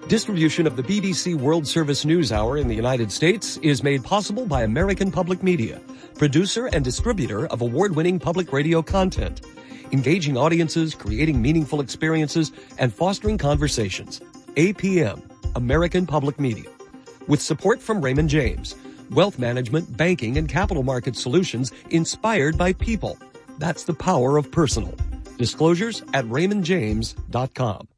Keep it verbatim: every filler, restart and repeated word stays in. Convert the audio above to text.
Distribution of the B B C World Service News Hour in the United States is made possible by American Public Media, producer and distributor of award-winning public radio content, engaging audiences, creating meaningful experiences, and fostering conversations. A P M, American Public Media. With support from Raymond James, wealth management, banking, and capital market solutions inspired by people. That's the power of personal. Disclosures at raymond james dot com.